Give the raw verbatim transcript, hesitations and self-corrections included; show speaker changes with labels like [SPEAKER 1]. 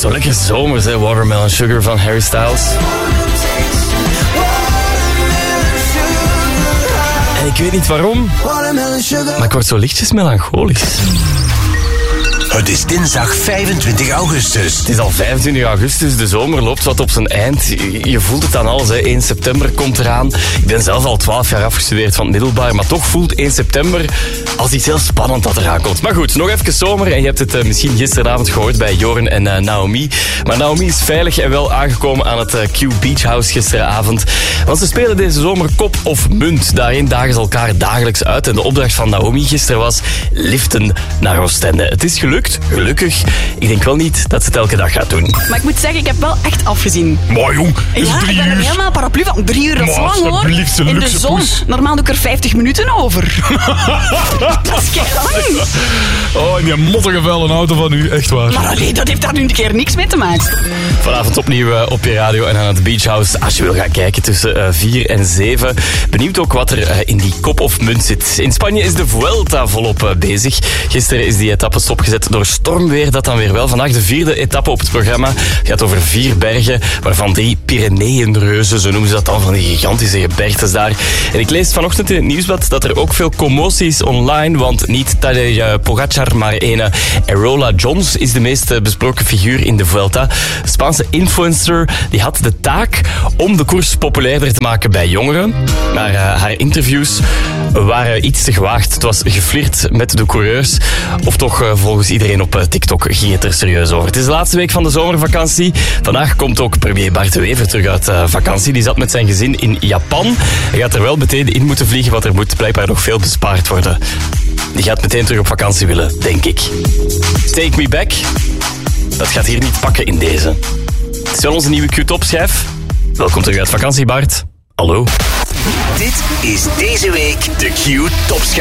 [SPEAKER 1] Zo lekker zomers, hè? Watermelon Sugar van Harry Styles. En ik weet niet waarom, maar ik word zo lichtjes melancholisch.
[SPEAKER 2] Het is dinsdag vijfentwintig augustus.
[SPEAKER 1] Het is al vijfentwintig augustus, de zomer loopt wat op zijn eind. Je voelt het aan alles, hè. één september komt eraan. Ik ben zelf al twaalf jaar afgestudeerd van het middelbaar, maar toch voelt één september als iets heel spannend dat eraan komt. Maar goed, nog even zomer en je hebt het uh, misschien gisteravond gehoord bij Joren en uh, Naomi. Maar Naomi is veilig en wel aangekomen aan het uh, Q Beach House gisteravond. Want ze spelen deze zomer kop of munt. Daarin dagen ze elkaar dagelijks uit en de opdracht van Naomi gisteren was liften naar Oostende. Het is gelukt. Gelukkig. Ik denk wel niet dat ze het elke dag gaat doen.
[SPEAKER 3] Maar ik moet zeggen, ik heb wel echt afgezien.
[SPEAKER 1] Maar jong, is
[SPEAKER 3] ja,
[SPEAKER 1] het drie
[SPEAKER 3] ik ben er
[SPEAKER 1] uur?
[SPEAKER 3] helemaal paraplu van. Drie uur, dat is
[SPEAKER 1] Maar
[SPEAKER 3] lang hoor.
[SPEAKER 1] alsjeblieft, een
[SPEAKER 3] In de
[SPEAKER 1] luxe
[SPEAKER 3] zon.
[SPEAKER 1] poes.
[SPEAKER 3] Normaal doe ik er vijftig minuten over. Dat is keilang.
[SPEAKER 4] Oh, en die mottige vuile auto van u, echt waar.
[SPEAKER 3] Maar allee, dat heeft daar nu een keer niks mee te maken.
[SPEAKER 1] Vanavond opnieuw uh, op je radio en aan het Beach House. Als je wil gaan kijken tussen uh, vier en zeven. Benieuwd ook wat er uh, in die kop of munt zit. In Spanje is de Vuelta volop uh, bezig. Gisteren is die etappe stopgezet door stormweer. Dat dan weer wel. Vandaag de vierde etappe op het programma. Het gaat over vier bergen, waarvan drie Pyreneeënreuzen. Zo noemen ze dat dan, van die gigantische gebergtes daar. En ik lees vanochtend in het nieuwsblad dat er ook veel commotie is online. Want niet Tadej Pogacar, maar ene Erola Jones is de meest besproken figuur in de Vuelta. De Spaanse influencer die had de taak om de koers populairder te maken bij jongeren. Maar uh, haar interviews waren iets te gewaagd. Het was geflirt met de coureurs. Of toch uh, volgens iedereen op uh, TikTok ging het er serieus over. Het is de laatste week van de zomervakantie. Vandaag komt ook premier Bart de Wever terug uit uh, vakantie. Die zat met zijn gezin in Japan. Hij gaat er wel meteen in moeten vliegen, want er moet blijkbaar nog veel bespaard worden. Die gaat meteen terug op vakantie willen, denk ik. Take Me Back. Dat gaat hier niet pakken in deze. Het is wel onze nieuwe Q-top-schijf. Welkom terug uit vakantie, Bart. Hallo.
[SPEAKER 2] Dit is deze week de Q-top.